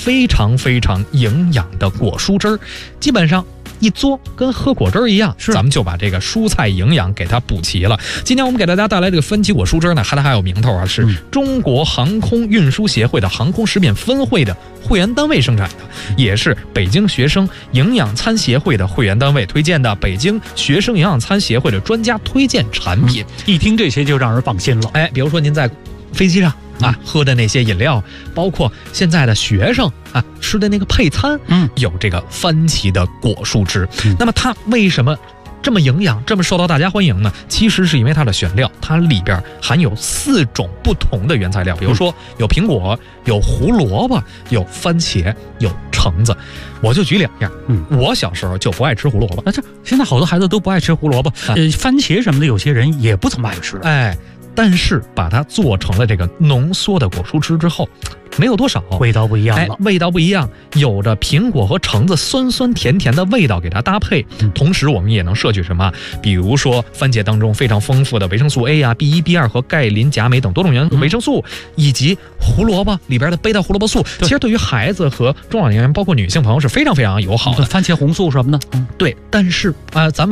非常非常营养的果蔬汁儿，基本上一嘬跟喝果汁儿一样，咱们就把这个蔬菜营养给它补齐了。今天我们给大家带来这个番茄果蔬汁呢，它还有名头啊，是中国航空运输协会的航空食品分会的会员单位生产的，也是北京学生营养餐协会的会员单位推荐的北京学生营养餐协会的专家推荐产品。 一听这些就让人放心了。 比如说您在飞机上喝的那些饮料，包括现在的学生吃的那个配餐，有这个番茄的果蔬汁。那么它为什么这么营养，这么受到大家欢迎呢？其实是因为它的选料，它里边含有4种不同的原材料，比如说有苹果、有胡萝卜、有番茄、有橙子。我就举2样。我小时候就不爱吃胡萝卜， 这现在好多孩子都不爱吃胡萝卜，番茄什么的，有些人也不怎么爱吃。 但是把它做成了这个浓缩的果蔬汁之后，没有多少， 味道不一样了。 味道不一样，有着苹果和橙子酸酸甜甜的味道给它搭配。同时我们也能摄取什么？比如说番茄当中非常丰富的维生素 A B1、B2和钙、磷、钾、镁等多种维生素，以及胡萝卜里边的贝塔胡萝卜素，其实对于孩子和中老年人，包括女性朋友是非常非常友好的。 番茄红素什么的， 对。但是咱们